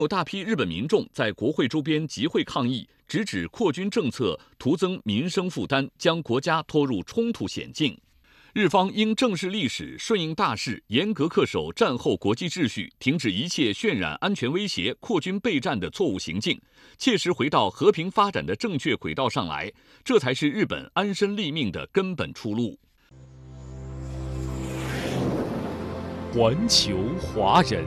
有大批日本民众在国会周边集会抗议，直指扩军政策徒增民生负担，将国家拖入冲突险境。日方应正视历史，顺应大势，严格恪守战后国际秩序，停止一切渲染安全威胁、扩军备战的错误行径，切实回到和平发展的正确轨道上来，这才是日本安身立命的根本出路。 环球华人，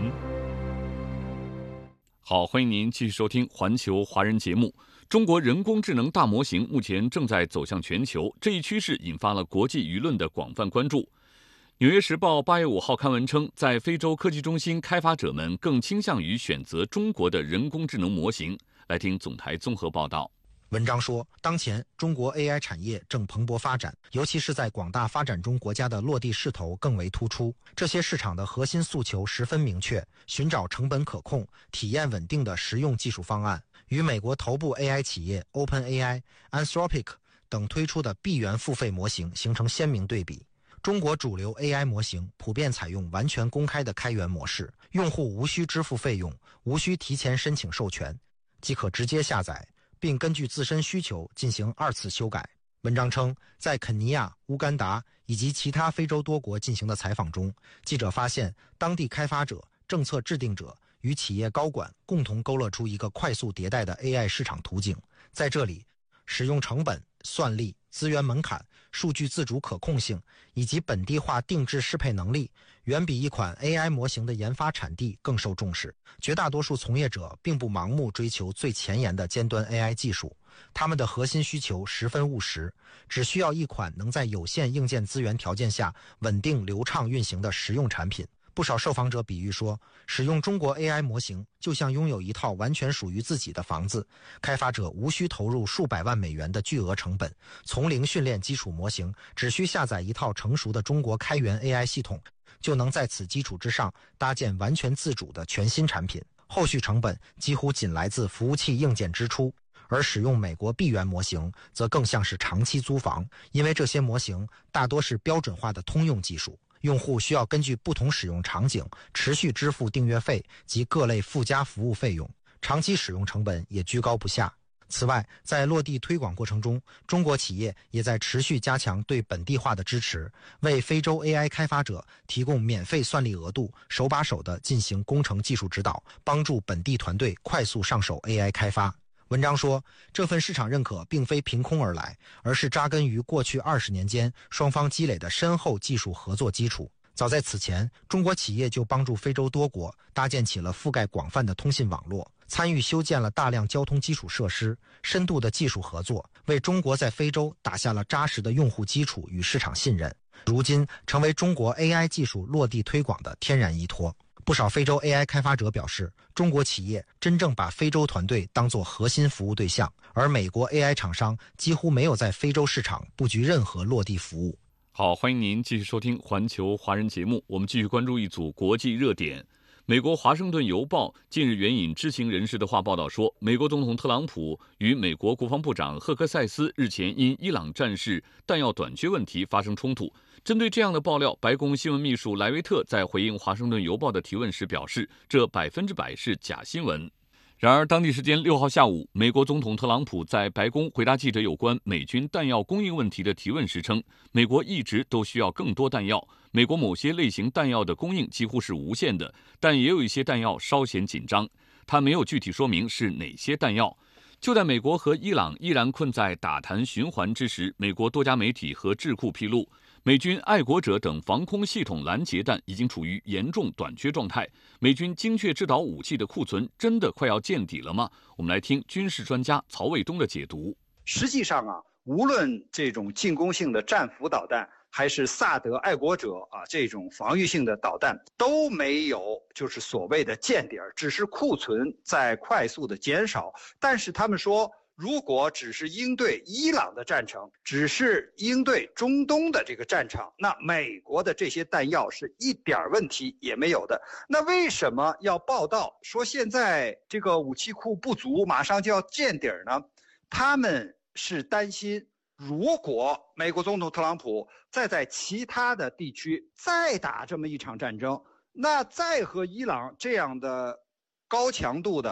好，欢迎您继续收听环球华人节目。中国人工智能大模型目前正在走向全球，这一趋势引发了国际舆论的广泛关注。《纽约时报》8月5号刊文称，在非洲科技中心，开发者们更倾向于选择中国的人工智能模型。来听总台综合报道。 文章说，当前中国 AI 产业正蓬勃发展，尤其是在广大发展中国家的落地势头更为突出。这些市场的核心诉求十分明确，寻找成本可控、体验稳定的实用技术方案，与美国头部 AI 企业 OpenAI、Anthropic 等推出的闭源付费模型形成鲜明对比。中国主流 AI 模型普遍采用完全公开的开源模式，用户无需支付费用，无需提前申请授权，即可直接下载，并根据自身需求进行2次修改。文章称，在肯尼亚、乌干达以及其他非洲多国进行的采访中，记者发现当地开发者、政策制定者与企业高管共同勾勒出一个快速迭代的 AI 市场途径。在这里，使用成本、算力、资源门槛、数据自主可控性以及本地化定制适配能力，远比一款 AI 模型的研发产地更受重视。绝大多数从业者并不盲目追求最前沿的尖端 AI 技术，他们的核心需求十分务实，只需要一款能在有限硬件资源条件下稳定流畅运行的实用产品。不少受访者比喻说，使用中国 AI 模型就像拥有一套完全属于自己的房子，开发者无需投入数百万美元的巨额成本，从零训练基础模型，只需下载一套成熟的中国开源 AI 系统，就能在此基础之上搭建完全自主的全新产品，后续成本几乎仅来自服务器硬件支出。而使用美国闭源模型则更像是长期租房，因为这些模型大多是标准化的通用技术，用户需要根据不同使用场景持续支付订阅费及各类附加服务费用，长期使用成本也居高不下。此外，在落地推广过程中，中国企业也在持续加强对本地化的支持，为非洲 AI 开发者提供免费算力额度，手把手地进行工程技术指导，帮助本地团队快速上手 AI 开发。文章说，这份市场认可并非凭空而来，而是扎根于过去20年间双方积累的深厚技术合作基础。早在此前，中国企业就帮助非洲多国搭建起了覆盖广泛的通信网络，参与修建了大量交通基础设施，深度的技术合作为中国在非洲打下了扎实的用户基础与市场信任，如今成为中国 AI 技术落地推广的天然依托。不少非洲 AI 开发者表示，中国企业真正把非洲团队当作核心服务对象，而美国 AI 厂商几乎没有在非洲市场布局任何落地服务。 好，欢迎您继续收听环球华人节目，我们继续关注一组国际热点。美国《华盛顿邮报》近日援引知情人士的话报道说，美国总统特朗普与美国国防部长赫克塞斯日前因伊朗战事弹药短缺问题发生冲突。针对这样的爆料，白宫新闻秘书莱维特在回应《华盛顿邮报》的提问时表示，这100%是假新闻。然而，当地时间6号下午，美国总统特朗普在白宫回答记者有关美军弹药供应问题的提问时称，美国一直都需要更多弹药，美国某些类型弹药的供应几乎是无限的，但也有一些弹药稍显紧张。他没有具体说明是哪些弹药。就在美国和伊朗依然困在打谈循环之时，美国多家媒体和智库披露，美军爱国者等防空系统拦截弹已经处于严重短缺状态。美军精确制导武器的库存真的快要见底了吗？我们来听军事专家曹卫东的解读。 实际上无论这种进攻性的战斧导弹，还是萨德爱国者这种防御性的导弹，都没有就是所谓的见底，只是库存在快速的减少。但是他们说，如果只是应对伊朗的战场，只是应对中东的这个战场，那美国的这些弹药是一点问题也没有的。那为什么要报道说现在这个武器库不足，马上就要见底呢？他们是担心，如果美国总统特朗普再在其他的地区再打这么一场战争，那再和伊朗这样的高强度的